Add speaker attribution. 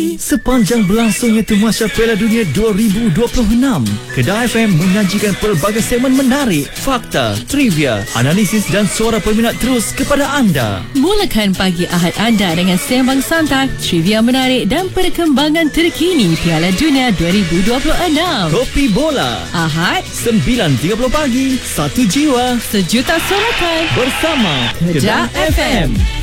Speaker 1: Sepanjang berlangsungnya Tamasya Piala Dunia 2026, Kedah FM menyajikan pelbagai segmen menarik, fakta, trivia, analisis dan suara peminat terus kepada anda.
Speaker 2: Mulakan pagi Ahad anda dengan sembang santai, trivia menarik dan perkembangan terkini Piala Dunia 2026.
Speaker 1: Kopi Bola
Speaker 2: Ahad
Speaker 1: 9.30 pagi, satu jiwa
Speaker 2: sejuta sorakan
Speaker 1: bersama
Speaker 2: Kedah FM.